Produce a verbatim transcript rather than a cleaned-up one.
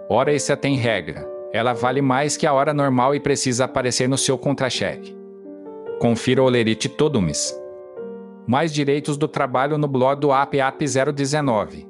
Hora extra tem regra. Ela vale mais que a hora normal e precisa aparecer no seu contra-cheque. Confira o Olerite todo mês. Mais direitos do trabalho no blog do A P A P zero dezenove.